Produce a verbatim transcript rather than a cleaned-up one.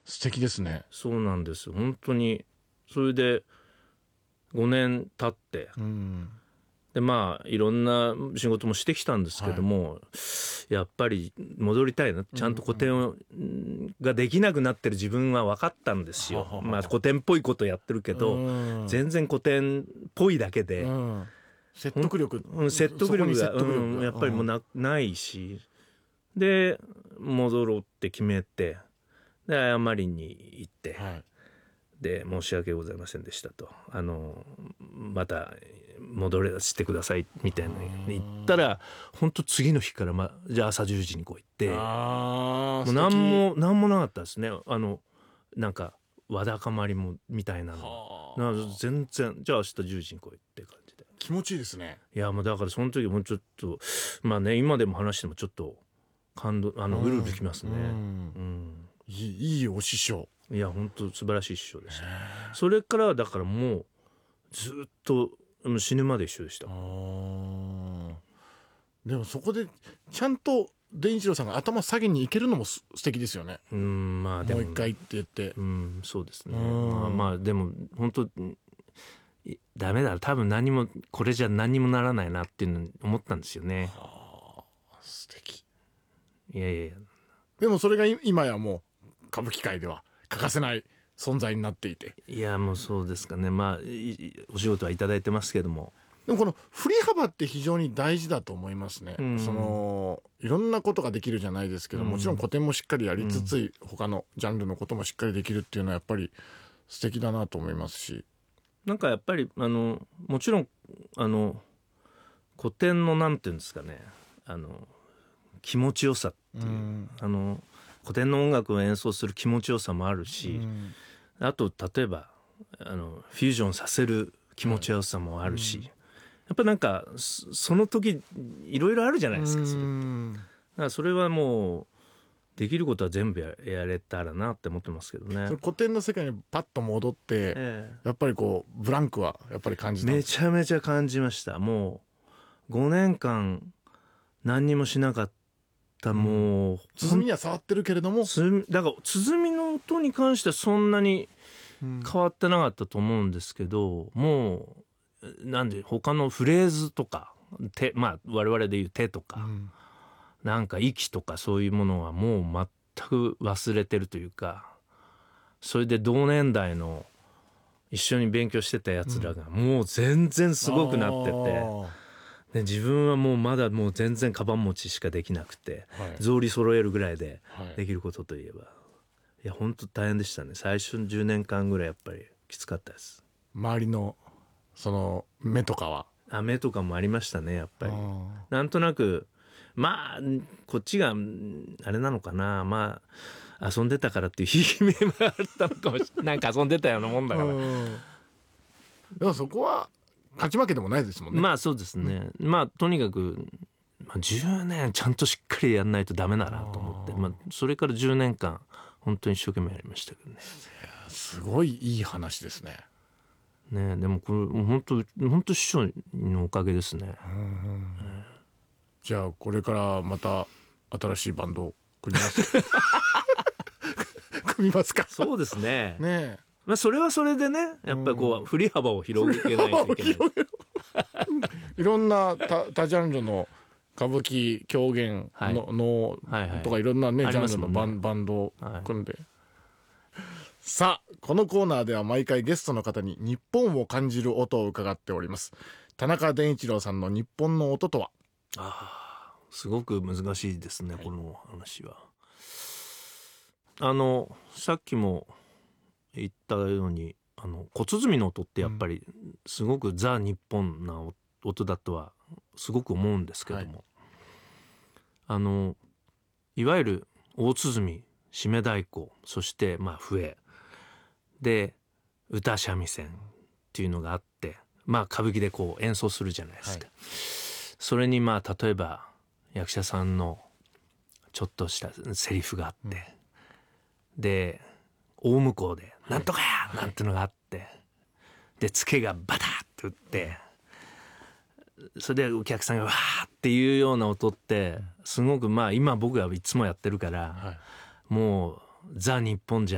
素敵ですね。 そうなんです本当に。それでごねん経って、うん、でまあいろんな仕事もしてきたんですけども、はい、やっぱり戻りたいな、ちゃんと古典を、うん、ができなくなってる自分は分かったんですよ。はははまあ古典っぽいことやってるけど、うん、全然古典っぽいだけで、うん、 説得力、 うん、説得力が、 説得力が、 うん、やっぱりもう な,、うん、ないし、で戻ろうって決めて、で謝りに行って、はい、で申し訳ございませんでしたと、あのまた戻れしてくださいみたいな言ったら、本当次の日から、ま、じゃあ朝じゅうじに来いって、あもう何も何もなかったですね。あのなんかわだかまりもみたいなのな全然、じゃあ明日じゅうじに来いって感じで気持ちいいですね。 いやもうだからその時もうちょっとまあね今でも話してもちょっと感動、あのうるうるきますね。うん、うん、 いい、いいお師匠。 いや本当素晴らしい師匠でした。それからはだからもうずっと死ぬまで一緒でした。あでもそこでちゃんと伝一郎さんが頭下げに行けるのも素敵ですよね。 うんまあでももう一回って言って、 うんそうですね。まあまあでも本当ダメだ多分何もこれじゃ何にもならないなっていうのに思ったんですよね。はあ素敵。 いやいやいやでもそれが今やもう歌舞伎界では欠かせない存在になっていて、 いやもうそうですかね。まあお仕事はいただいてますけども、 でもこの振り幅って非常に大事だと思いますね。うん、そのいろんなことができるじゃないですけど、うん、もちろん古典もしっかりやりつつ、うん、他のジャンルのこともしっかりできるっていうのはやっぱり素敵だなと思いますし、 なんかやっぱりあのもちろんあの古典のなんていうんですかね、あの気持ちよさっていう、うん、あの古典の音楽を演奏する気持ちよさもあるし、うん、あと例えばあのフュージョンさせる気持ちよさもあるし、はい、うん、やっぱなんかその時いろいろあるじゃないですか。それってだからそれはもうできることは全部 や, やれたらなって思ってますけどね。 古典の世界にパッと戻って、ええ、やっぱりこうブランクはやっぱり感じた。 めちゃめちゃ感じました。もうごねんかん何にもしなかった、うん、もう鼓には触ってるけれども、 だから鼓の音に関してはそんなに変わってなかったと思うんですけど、うん、もうなんで他のフレーズとか手、まあ我々で言う手とか、うん、なんか息とかそういうものはもう全く忘れてるというか、それで同年代の一緒に勉強してたやつらがもう全然すごくなってて、うん、で自分はもうまだもう全然カバン持ちしかできなくて、はい、草履揃えるぐらいでできることといえば、はい、いや本当大変でしたね。最初のじゅうねんかんぐらいやっぱりきつかったです。 周りのその目とかはあ目とかもありましたね。やっぱりなんとなくまあこっちがあれなのかな、まあ遊んでたからっていうひいき目もあったのかもしれない。なんか遊んでたようなもんだからでもそこは勝ち負けでもないですもんね。 まあそうですね、うん、まあとにかく、まあ、じゅうねんちゃんとしっかりやんないとダメだなと思って、まあ、それからじゅうねんかん本当に一生懸命やりましたけどね。 いやすごいいい話ですね。 ねでもこれ本当本当師匠のおかげですね。うん、うん、 じゃあこれからまた新しいバンドを組みます組みますか。 そうですね。 ねえ、 まあ、それはそれでねやっぱりこう振り幅を広げないといけないいろんな多多ジャンルの歌舞伎狂言の、はいのはいはい、とかいろんなねジャンルのバン、ね、バンドを組んで、はい、さあこのコーナーでは毎回ゲストの方に日本を感じる音を伺っております。田中伝一郎さんの日本の音とは。 あすごく難しいですね、はい、この話は。あのさっきも言ったようにあの小鼓の音ってやっぱりすごくザ・日本な音だとはすごく思うんですけども、はい、あのいわゆる大鼓、締め太鼓、そしてまあ笛で歌三味線っていうのがあって、まあ歌舞伎でこう演奏するじゃないですか、はい、それにまあ例えば役者さんのちょっとしたセリフがあって、うん、で大向こうでなんとかや、はい、なんてのがあって、でツケがバタッと打って、それでお客さんがわーっていうような音ってすごくまあ今僕はいつもやってるから、はい、もうザ・日本じゃ